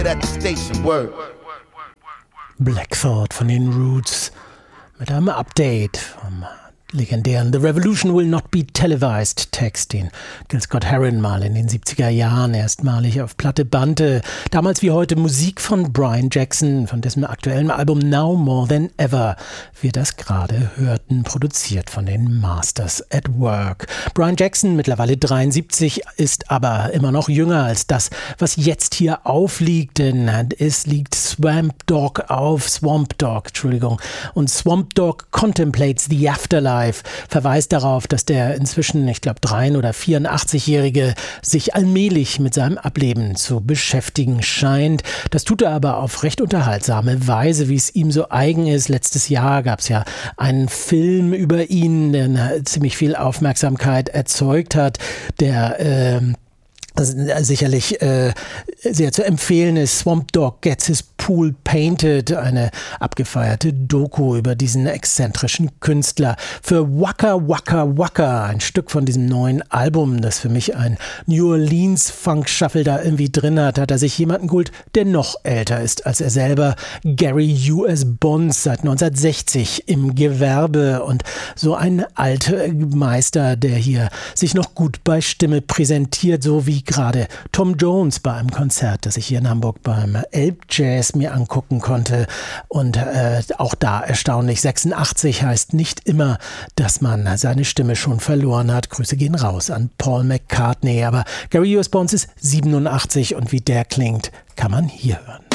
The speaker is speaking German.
Black Thought von den Roots mit einem Update vom legendären The Revolution Will Not Be Televised Text, den Gil Scott-Heron mal in den 70er Jahren erstmalig auf Platte bannte. Damals wie heute Musik von Brian Jackson, von dessen aktuellen Album Now More Than Ever wir das gerade hörten, produziert von den Masters at Work. Brian Jackson, mittlerweile 73, ist aber immer noch jünger als das, was jetzt hier aufliegt, denn es liegt Swamp Dogg, und Swamp Dogg Contemplates the Afterlife verweist darauf, dass der inzwischen, ich glaube, 83 oder 84-Jährige sich allmählich mit seinem Ableben zu beschäftigen scheint. Das tut er aber auf recht unterhaltsame Weise, wie es ihm so eigen ist. Letztes Jahr gab es ja einen Film über ihn, der ziemlich viel Aufmerksamkeit erzeugt hat, der sicherlich sehr zu empfehlen ist. Swamp Dogg Gets His Pool Painted, eine abgefeierte Doku über diesen exzentrischen Künstler. Für Waka Waka Waka, ein Stück von diesem neuen Album, das für mich ein New Orleans Funk Shuffle da irgendwie drin hat, hat er sich jemanden geholt, der noch älter ist als er selber. Gary U.S. Bonds, seit 1960 im Gewerbe und so ein alter Meister, der hier sich noch gut bei Stimme präsentiert, so wie gerade Tom Jones bei einem Konzert, das ich hier in Hamburg beim Elbjazz mir angucken konnte. Und auch da erstaunlich, 86 heißt nicht immer, dass man seine Stimme schon verloren hat. Grüße gehen raus an Paul McCartney. Aber Gary U.S. Bonds ist 87 und wie der klingt, kann man hier hören.